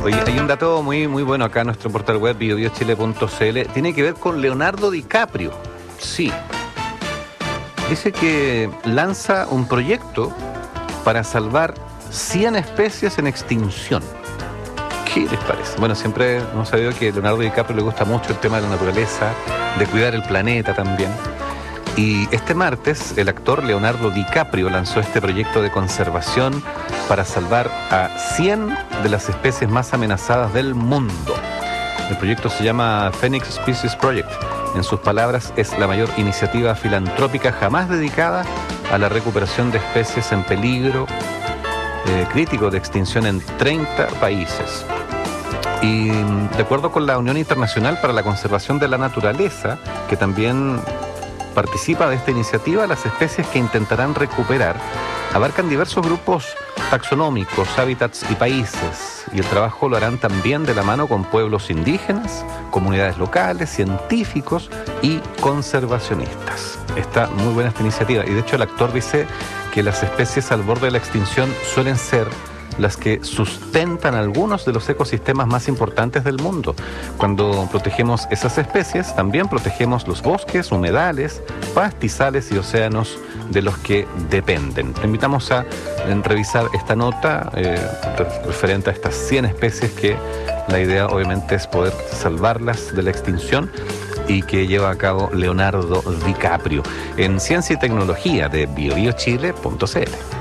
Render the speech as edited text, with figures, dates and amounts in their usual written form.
Oye, hay un dato muy bueno acá en nuestro portal web biobiochile.cl. Tiene que ver con Leonardo DiCaprio. Sí. Dice que lanza un proyecto para salvar 100 especies en extinción. ¿Qué les parece? Bueno, siempre hemos sabido que a Leonardo DiCaprio le gusta mucho el tema de la naturaleza, de cuidar el planeta también. Y este martes, el actor Leonardo DiCaprio lanzó este proyecto de conservación para salvar a 100 de las especies más amenazadas del mundo. El proyecto se llama Phoenix Species Project. En sus palabras, es la mayor iniciativa filantrópica jamás dedicada a la recuperación de especies en peligro crítico de extinción en 30 países. Y de acuerdo con la Unión Internacional para la Conservación de la Naturaleza, que también participa de esta iniciativa, las especies que intentarán recuperar abarcan diversos grupos taxonómicos, hábitats y países, y el trabajo lo harán también de la mano con pueblos indígenas, comunidades locales, científicos y conservacionistas. Está muy buena esta iniciativa, y de hecho el actor dice que las especies al borde de la extinción suelen ser las que sustentan algunos de los ecosistemas más importantes del mundo. Cuando protegemos esas especies, también protegemos los bosques, humedales, pastizales y océanos de los que dependen. Te invitamos a revisar esta nota referente a estas 100 especies que la idea obviamente es poder salvarlas de la extinción y que lleva a cabo Leonardo DiCaprio en Ciencia y Tecnología de biobiochile.cl.